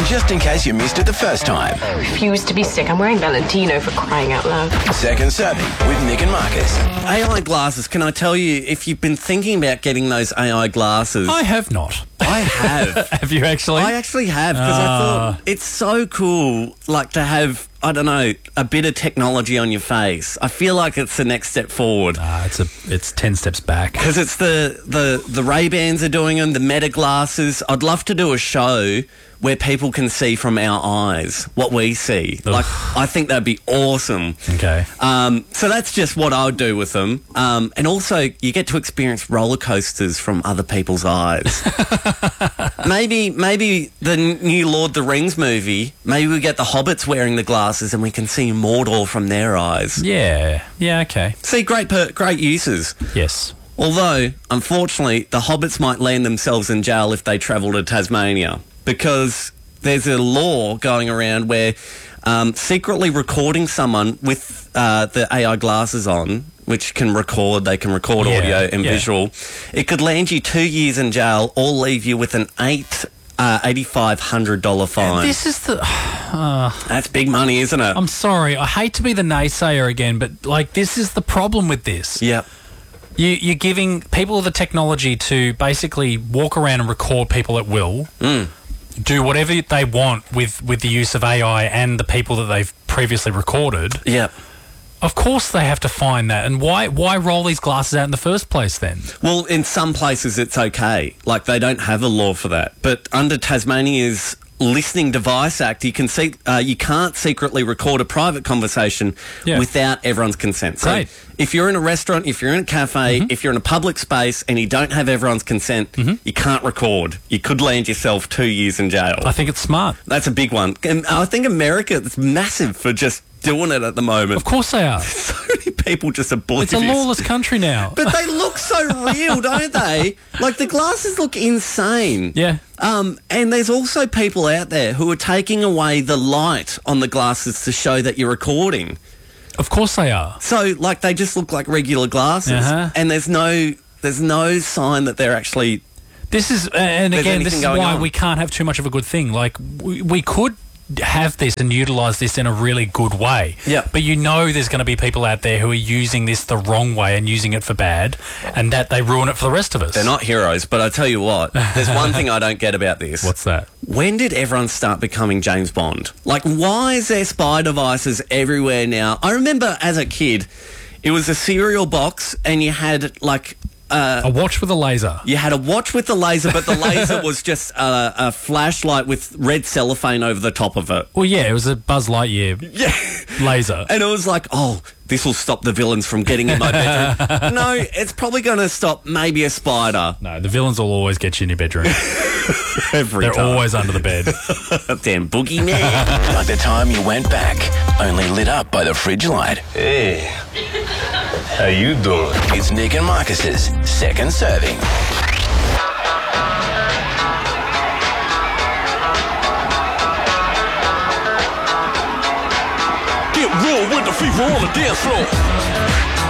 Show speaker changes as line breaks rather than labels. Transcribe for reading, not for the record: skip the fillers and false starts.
just in case you missed it the first time.
I refuse to be sick. I'm wearing Valentino for crying out loud.
Second Serving with Nick and Marcus.
AI glasses, can I tell you, if you've been thinking about getting those AI glasses...
I have not.
I have.
Have you actually?
I actually have, because I thought it's so cool, like, to have, I don't know, a bit of technology on your face. I feel like it's the next step forward.
It's 10 steps back.
Because it's the Ray-Bans are doing them, the Meta glasses. I'd love to do a show where people can see from our eyes what we see.
Ugh.
Like, I think that'd be awesome.
Okay.
So that's just what I would do with them. And also, you get to experience roller coasters from other people's eyes. Maybe the new Lord of the Rings movie, maybe we get the hobbits wearing the glasses and we can see Mordor from their eyes.
Yeah, okay.
See, great uses.
Yes.
Although, unfortunately, the hobbits might land themselves in jail if they travel to Tasmania, because there's a law going around where secretly recording someone with the AI glasses on, which they can record audio and visual, it could land you 2 years in jail or leave you with an $8,500 fine.
This is the...
That's big money, isn't it?
I'm sorry, I hate to be the naysayer again, but, like, this is the problem with this.
Yep.
You're giving people the technology to basically walk around and record people at will, do whatever they want with the use of AI and the people that they've previously recorded.
Yep.
Of course they have to find that. And why roll these glasses out in the first place then?
Well, in some places it's okay. Like, they don't have a law for that. But under Tasmania's Listening Device Act, you can't secretly record a private conversation without everyone's consent. So
Great.
if you're in a restaurant, if you're in a cafe, if you're in a public space and you don't have everyone's consent, you can't record. You could land yourself 2 years in jail.
I think it's smart.
That's a big one. And I think America is massive for just doing it at the moment.
Of course they are.
So many people just oblivious.
It's a lawless country now.
But they look so real, don't they? Like, the glasses look insane.
Yeah.
And there's also people out there who are taking away the light on the glasses to show that you're recording.
Of course they are.
So, like, they just look like regular glasses. And there's no sign that they're actually...
This is, and again, this is why
on.
we can't have too much of a good thing. Like, we could have this and utilise this in a really good way.
Yeah.
But you know there's going to be people out there who are using this the wrong way and using it for bad, and that they ruin it for the rest of us.
They're not heroes, but I tell you what, there's one thing I don't get about this.
What's that?
When did everyone start becoming James Bond? Like, why is there spy devices everywhere now? I remember as a kid, it was a cereal box and you had, like...
a watch with a laser.
You had a watch with the laser, but the laser was just a flashlight with red cellophane over the top of it.
Well, yeah, it was a Buzz Lightyear laser.
And it was like, oh, this will stop the villains from getting in my bedroom. No, it's probably going to stop maybe a spider.
No, the villains will always get you in your bedroom.
They're
always under the bed.
Damn boogeyman.
Like the time you went back, only lit up by the fridge light.
Hey, how you doing?
It's Nick and Marcus's Second Serving.
Get real with the fever on the dance floor.